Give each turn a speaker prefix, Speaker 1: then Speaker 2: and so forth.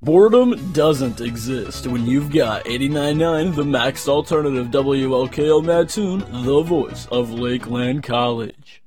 Speaker 1: Boredom doesn't exist when you've got 89.9 The Maxed Alternative WLKL Mattoon, the voice of Lakeland College.